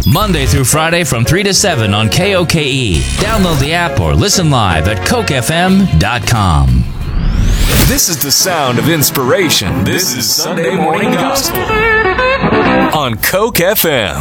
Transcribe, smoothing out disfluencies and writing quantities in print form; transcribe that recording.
Monday through Friday from 3 to 7 on KOKE. Download the app or listen live at CokeFM.com. This is the sound of inspiration. This is Sunday Morning Gospel on Coke FM.